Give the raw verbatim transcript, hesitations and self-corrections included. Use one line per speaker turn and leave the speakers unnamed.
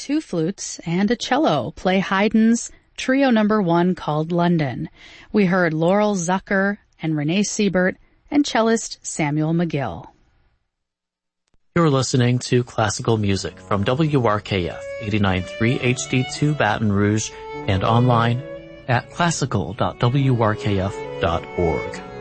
two flutes and a cello play Haydn's Trio Number One called London. We heard Laurel Zucker and Renee Siebert and cellist Samuel McGill.
You're listening to classical music from W R K F eighty-nine point three H D two Baton Rouge and online at classical dot w r k f dot org.